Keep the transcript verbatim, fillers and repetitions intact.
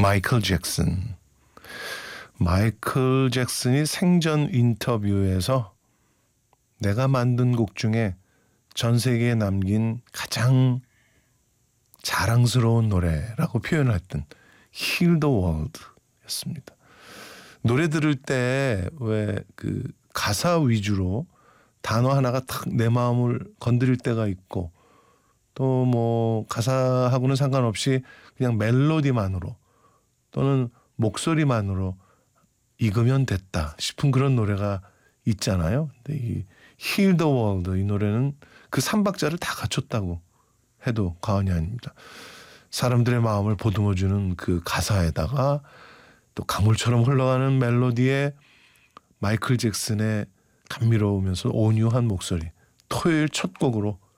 마이클 잭슨. 마이클 잭슨이 생전 인터뷰에서 내가 만든 곡 중에 전 세계에 남긴 가장 자랑스러운 노래라고 표현을 했던 Heal the World 였습니다. 노래 들을 때 왜 그 가사 위주로 단어 하나가 탁 내 마음을 건드릴 때가 있고 또 뭐 가사하고는 상관없이 그냥 멜로디만으로 또는 목소리만으로 익으면 됐다 싶은 그런 노래가 있잖아요. 근데 이 Heal the World 이 노래는 그 삼박자를 다 갖췄다고 해도 과언이 아닙니다. 사람들의 마음을 보듬어주는 그 가사에다가 또 강물처럼 흘러가는 멜로디에 마이클 잭슨의 감미로우면서 온유한 목소리, 토요일 첫 곡으로